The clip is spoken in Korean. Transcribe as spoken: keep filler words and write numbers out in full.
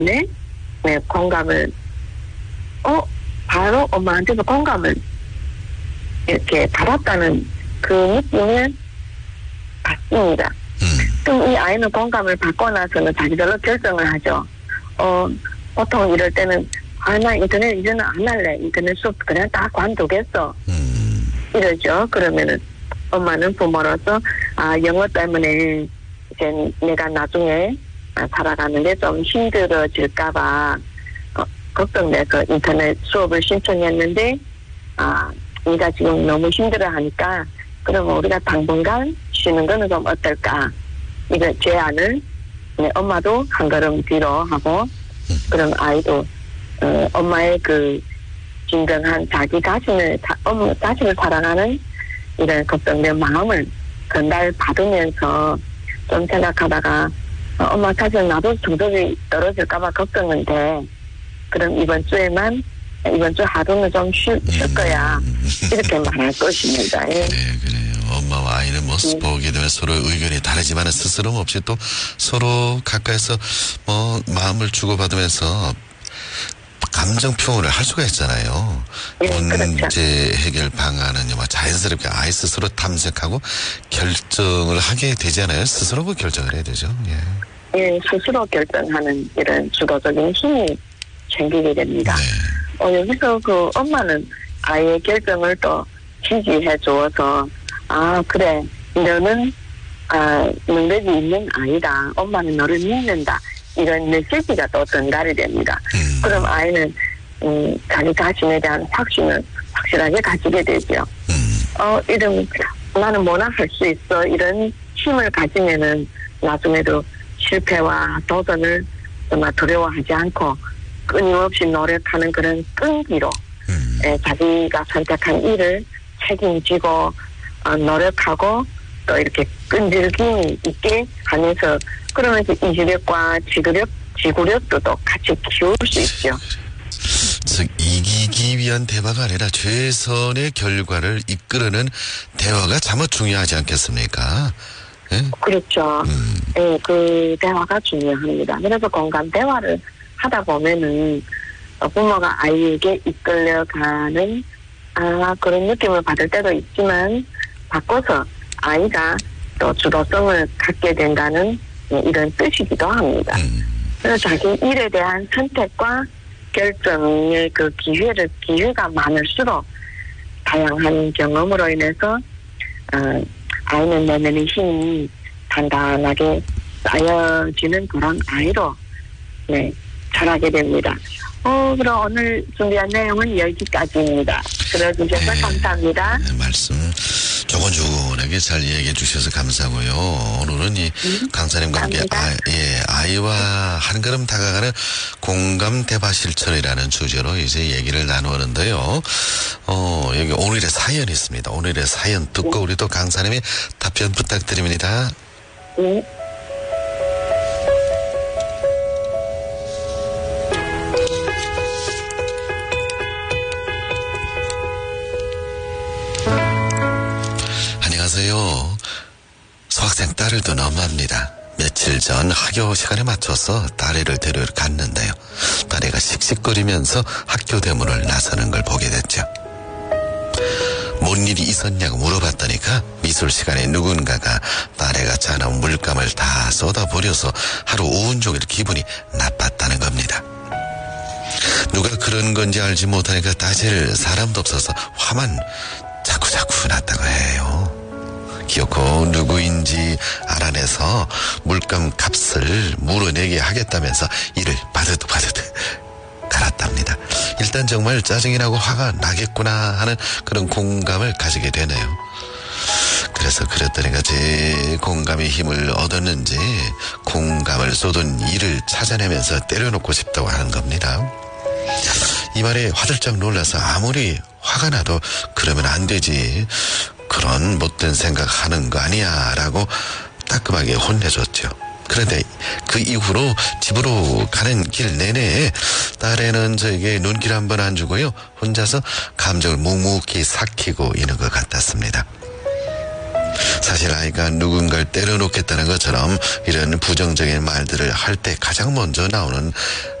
네, 네, 공감을, 어, 바로 엄마한테도 공감을 이렇게 받았다는 그 느낌을 받습니다. 음. 그럼 이 아이는 공감을 받고 나서는 자기들로 결정을 하죠. 어, 보통 이럴 때는, 아, 나 인터넷 이제는 안 할래. 인터넷 수업 그냥 다 관두겠어. 음. 이러죠. 그러면은 엄마는 부모로서, 아, 영어 때문에 이제 내가 나중에 살아가는데 좀 힘들어질까봐 어, 걱정돼서 인터넷 수업을 신청했는데, 아, 네가 지금 너무 힘들어하니까 그러면 우리가 당분간 쉬는 거는 좀 어떨까? 이거 제안을 네, 엄마도 한 걸음 뒤로 하고, 그럼 아이도 어, 엄마의 그 진정한 자기 자신을 자, 엄마 자신을 사랑하는 이런 걱정된 마음을 전달 받으면서 좀 생각하다가 어, 엄마 사실 나도 성적이 떨어질까봐 걱정은 돼. 그럼 이번 주에만 이번 주 하루는 좀 쉴, 쉴 거야. 이렇게 말할 것입니다. 예. 그래, 그래요. 엄마와 아이는 모습 네. 보게 되면 서로 의견이 다르지만 스스럼 없이 또 서로 가까이서 뭐 마음을 주고받으면서 감정 표현을 할 수가 있잖아요. 예, 그렇죠. 문제 해결 방안은 뭐 자연스럽게 아이 스스로 탐색하고 결정을 하게 되잖아요. 스스로 그 결정을 해야 되죠. 예. 예, 스스로 결정하는 이런 주도적인 힘이 생기게 됩니다. 네. 어, 여기서 그 엄마는 아이의 결정을 또 지지해 주어서, 아, 그래, 너는, 아, 능력이 있는 아이다. 엄마는 너를 믿는다. 이런 메시지가 또 전달이 됩니다. 음. 그럼 아이는, 음, 자기 자신에 대한 확신을 확실하게 가지게 되죠. 음. 어, 이런, 나는 뭐나 할 수 있어. 이런 힘을 가지면은 나중에도 실패와 도전을 정말 두려워하지 않고 끊임없이 노력하는 그런 끈기로 음. 에, 자기가 선택한 일을 책임지고 어, 노력하고 또 이렇게 끈질김이 있게 하면서 그러면서 이지력과 지구력, 지구력도 또 같이 키울 수 있죠. 즉 이기기 위한 대화가 아니라 최선의 결과를 이끌어내는 대화가 참 중요하지 않겠습니까? 예? 그렇죠. 음. 예, 그 대화가 중요합니다. 그래서 공감 대화를 하다 보면은 부모가 아이에게 이끌려가는 아 그런 느낌을 받을 때도 있지만 바꿔서 아이가 또 주도성을 갖게 된다는 이런 뜻이기도 합니다. 음. 그래서 자기 일에 대한 선택과 결정의 그 기회를 기회가 많을수록 다양한 경험으로 인해서 어, 아이는 내면의 힘이 단단하게 쌓여지는 그런 아이로 네, 자라게 됩니다. 어, 그럼 오늘 준비한 내용은 여기까지입니다. 들어주셔서 네, 감사합니다. 네, 말씀 조곤조곤하게 잘 얘기해 주셔서 감사하고요. 오늘은 이 음, 강사님과 함께 아, 예, 아이와 한 걸음 다가가는 공감 대화 실천이라는 주제로 이제 얘기를 나누었는데요. 어, 여기 오늘의 사연이 있습니다. 오늘의 사연 듣고 네. 우리 또 강사님의 답변 부탁드립니다. 네. 안녕하세요. 수학생 딸을 둔 엄마입니다. 며칠 전 학교 시간에 맞춰서 딸애를 데리러 갔는데요. 딸애가 씩씩거리면서 학교 대문을 나서는 걸 보게 됐죠. 뭔 일이 있었냐고 물어봤더니까 미술 시간에 누군가가 딸애가 짜놓은 물감을 다 쏟아버려서 하루 온종일 기분이 나빴다는 겁니다. 누가 그런 건지 알지 못하니까 따질 사람도 없어서 화만 자꾸자꾸 났다고 해요. 기어코 누구인지 알아내서 물감 값을 물어내게 하겠다면서 이를 바드득 바드득 갈았답니다. 일단 정말 짜증이 나고 화가 나겠구나 하는 그런 공감을 가지게 되네요. 그래서 그랬더니가 제 공감의 힘을 얻었는지 공감을 쏟은 이를 찾아내면서 때려놓고 싶다고 하는 겁니다. 이 말에 화들짝 놀라서 아무리 화가 나도 그러면 안 되지. 그런 못된 생각하는 거 아니야 라고 따끔하게 혼내줬죠. 그런데 그 이후로 집으로 가는 길 내내 딸애는 저에게 눈길 한 번 안 주고요. 혼자서 감정을 묵묵히 삭히고 있는 것 같았습니다. 사실 아이가 누군가를 때려놓겠다는 것처럼 이런 부정적인 말들을 할 때 가장 먼저 나오는